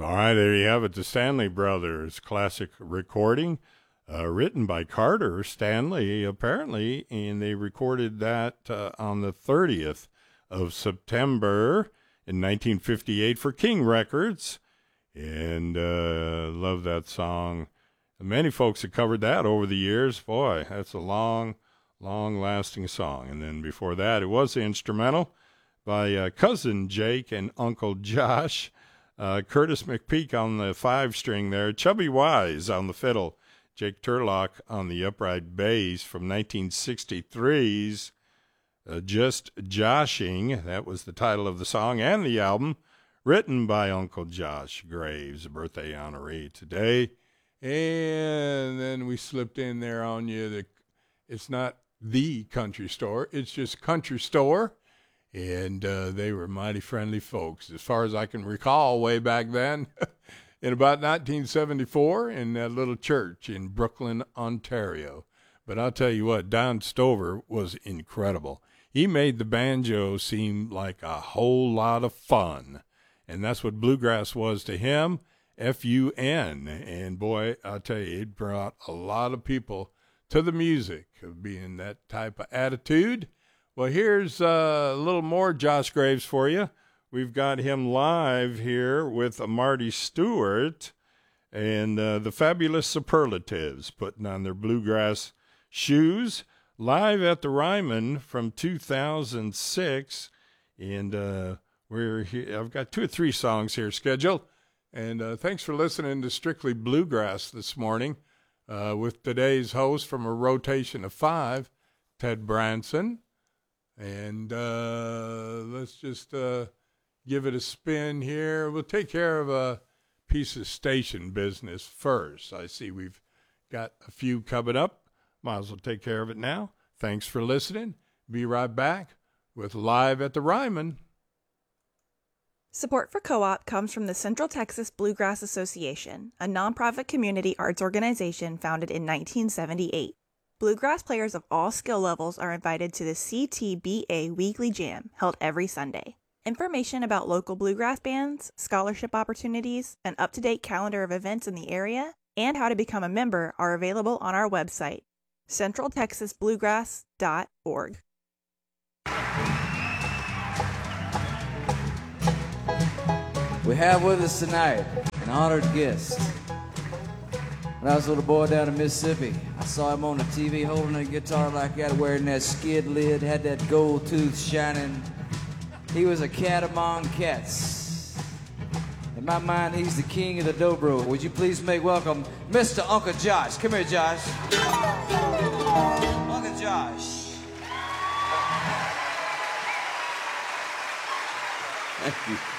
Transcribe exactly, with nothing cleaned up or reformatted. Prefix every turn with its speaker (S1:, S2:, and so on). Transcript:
S1: All right, there you have it, the Stanley Brothers classic recording, uh, written by Carter Stanley, apparently, and they recorded that uh, on the thirtieth of September in nineteen fifty-eight for King Records, and uh, love that song. Many folks have covered that over the years. Boy, that's a long, long-lasting song. And then before that, it was the instrumental by uh, Cousin Jake and Uncle Josh. Uh, Curtis McPeak on the five-string there. Chubby Wise on the fiddle. Jake Turlock on the upright bass from nineteen sixty-three's uh, Just Joshing. That was the title of the song and the album. Written by Uncle Josh Graves, a birthday honoree today. And then we slipped in there on you that it's not the country store. It's just Country Store. And uh, they were mighty friendly folks, as far as I can recall way back then, in about nineteen seventy-four in that little church in Brooklyn, Ontario. But I'll tell you what, Don Stover was incredible. He made the banjo seem like a whole lot of fun. And that's what bluegrass was to him, F U N. And boy, I'll tell you, it brought a lot of people to the music, of being that type of attitude. Well, here's uh, a little more Josh Graves for you. We've got him live here with Marty Stewart and uh, the Fabulous Superlatives putting on their bluegrass shoes live at the Ryman from two thousand six. And uh, we're here. I've got two or three songs here scheduled. And uh, thanks for listening to Strictly Bluegrass this morning uh, with today's host from a rotation of five, Ted Branson. And uh, let's just uh, give it a spin here. We'll take care of a piece of station business first. I see we've got a few coming up. Might as well take care of it now. Thanks for listening. Be right back with Live at the Ryman.
S2: Support for Co-op comes from the Central Texas Bluegrass Association, a nonprofit community arts organization founded in nineteen seventy-eight. Bluegrass players of all skill levels are invited to the C T B A Weekly Jam, held every Sunday. Information about local bluegrass bands, scholarship opportunities, an up-to-date calendar of events in the area, and how to become a member are available on our website, central texas bluegrass dot org.
S3: We have with us tonight an honored guest. When I was a little boy down in Mississippi, I saw him on the T V holding a guitar like that, wearing that skid lid, had that gold tooth shining. He was a cat among cats. In my mind, he's the king of the dobro. Would you please make welcome Mister Uncle Josh. Come here, Josh. Uncle Josh. Thank you.